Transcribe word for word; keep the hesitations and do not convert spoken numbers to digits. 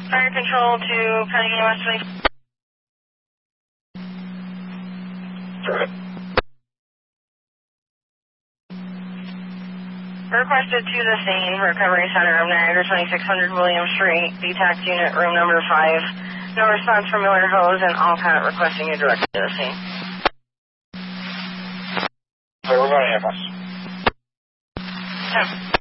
Fire control to Pentagon West twenty. Requested to the scene, Recovery Center of Niagara, twenty-six hundred William Street, D TAC unit, room number five. No response from Miller Hose and Alcott requesting you directed to the scene. So we're going to have us. Okay.